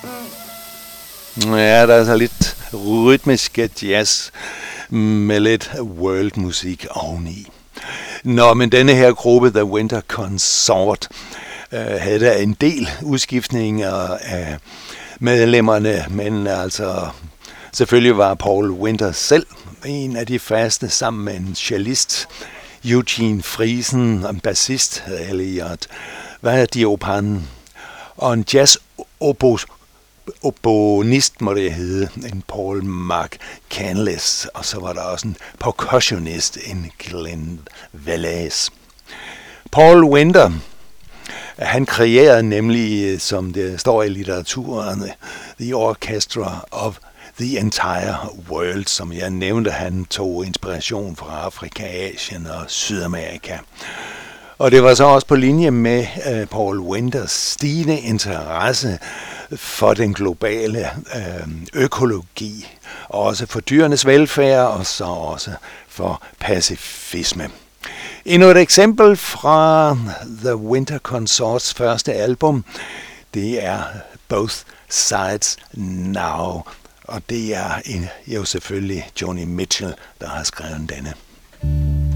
Ja, der er så lidt rytmisk jazz med lidt world-musik oveni. Nå, men denne her gruppe, The Winter Consort, havde der en del udskiftninger af medlemmerne, men altså selvfølgelig var Paul Winter selv en af de faste, sammen med en cellist, Eugene Friesen, en bassist, Elliot Vadiopan, og en oboist må det hedde, en Paul McCandless, og så var der også en percussionist, en Glenn Velez. Paul Winter, han kreerede nemlig, som det står i litteraturen, The Orchestra of the Entire World, som jeg nævnte. Han tog inspiration fra Afrika, Asien og Sydamerika. Og det var så også på linje med Paul Winters stigende interesse for den globale økologi, og også for dyrenes velfærd, og så også for pacifisme. Endnu et eksempel fra The Winter Consorts første album, det er Both Sides Now, og det er jo selvfølgelig Joni Mitchell, der har skrevet denne.